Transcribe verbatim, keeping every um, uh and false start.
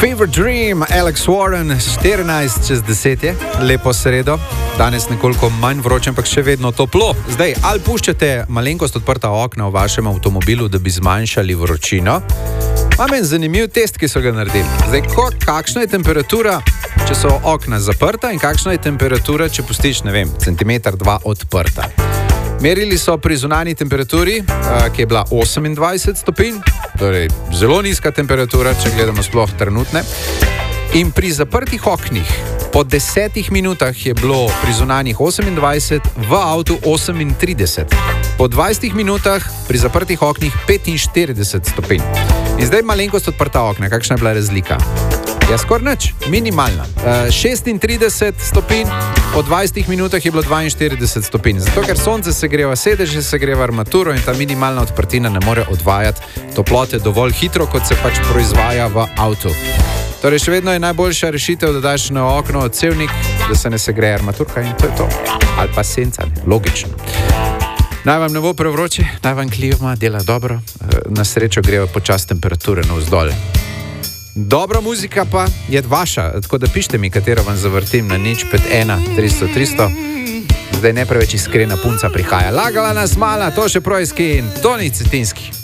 Fever Dream, Alex Warren, štirinajst čez deset je, lepo sredo, danes nekoliko manj vroče, ampak še vedno toplo. Zdaj, ali puščate malenkost odprta okna v vašem avtomobilu, da bi zmanjšali vročino? Imam en zanimiv test, ki so ga naredili. Zdaj, ko, kakšna je temperatura, če so okna zaprta in kakšna je temperatura, če pustiš, ne vem, centimeter, dva odprta. Merili so pri zunanji temperaturi, ki je bila osemindvajset stopinj, torej zelo nizka temperatura, če gledamo sploh trenutne. In pri zaprtih oknih po desetih minutah je bilo pri zunanjih osemindvajset, v avtu osemintrideset. Po dvajsetih minutah pri zaprtih oknih petinštirideset stopinj. In zdaj malenkost odprta okna, kakšna je bila razlika? Ja, skoraj nič, minimalna. Uh, šestintrideset stopinj, po dvajsetih minutah je bilo dvainštirideset stopinj. Zato, ker sonce segreva sedeže, segreva armaturo in ta minimalna odprtina ne more odvajati toplote dovolj hitro, kot se pač proizvaja v avtu. Torej, še vedno je najboljša rešitev, da daš na okno odsevnik, da se ne segreje armaturka in to je to. Ali pa senca, ne? Logično. Naj vam ne bo prevroče, naj vam klima dela dobro, na srečo grejo počas temperature navzdol. Dobra muzika pa je vaša, tako da pišite mi, katero vam zavrtim na nič pet ena tristo tristo. Zdaj ne preveč iskrena punca prihaja. Lagala nas mala, to še projski in Toni Cetinski.